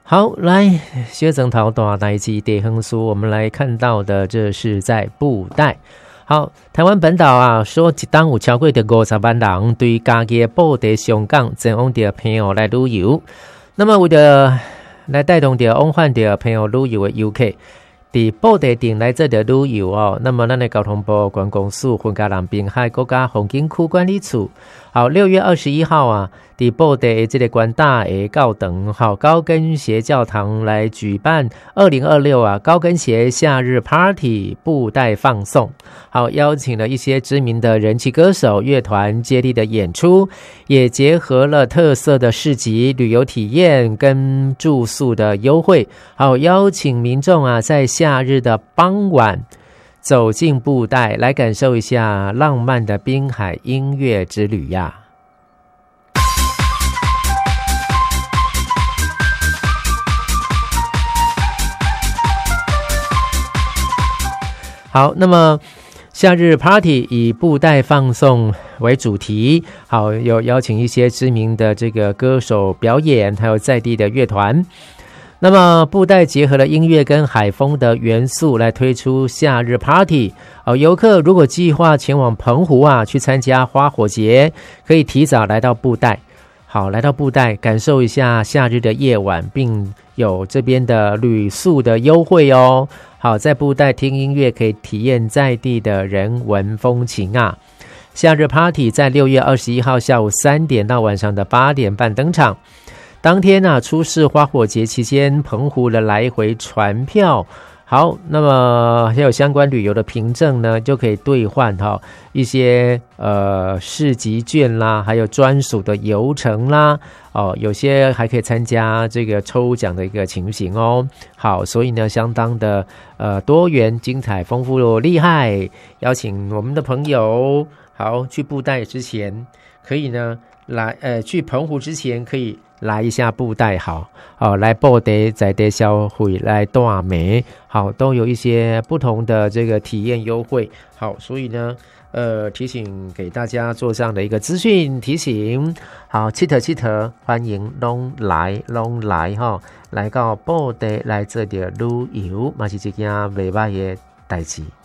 好，来学整陶大代志地方书，我们来看到的这是在布袋。好，台湾本岛啊，说一当有超过的50万人对家己的布袋上港前往的朋友来旅游。那么为了来带动的往返的朋友旅游的游客，伫布袋顶来这的旅游哦。那么咱的交通部观光署分家人滨海国家风景区管理处，好，6月21号啊，伫布袋这个关大的教堂，好，高跟鞋教堂来举办2026啊高跟鞋夏日 Party 布袋放送，好，邀请了一些知名的人气歌手乐团接力的演出，也结合了特色的市集旅游体验跟住宿的优惠，好，邀请民众啊在夏日的傍晚走进布袋，来感受一下浪漫的滨海音乐之旅呀。好，那么夏日 Party 以布袋放送为主题，好，有邀请一些知名的这个歌手表演，还有在地的乐团。那么布袋结合了音乐跟海风的元素来推出夏日 Party， 游客如果计划前往澎湖啊去参加花火节，可以提早来到布袋，好，来到布袋感受一下夏日的夜晚，并有这边的旅宿的优惠哦。好，在布袋听音乐可以体验在地的人文风情啊。夏日 Party 在6月21号下午3点到晚上的8点半登场。当天啊，出示花火节期间澎湖的来回船票，好，那么还有相关旅游的凭证呢，就可以兑换一些市集券啦，还有专属的游程啦，有些还可以参加这个抽奖的一个情形哦。好，所以呢，相当的多元、精彩、丰富、厉害，邀请我们的朋友，好，去布袋之前可以呢来去澎湖之前可以来一下布袋，好，来布袋在地消费，来大美，好，都有一些不同的这个体验优惠，好，所以呢，提醒给大家做这样的一个资讯提醒，好，佚佗，欢迎拢来哈，来到布袋来这里旅游，嘛是一件袂歹的代志。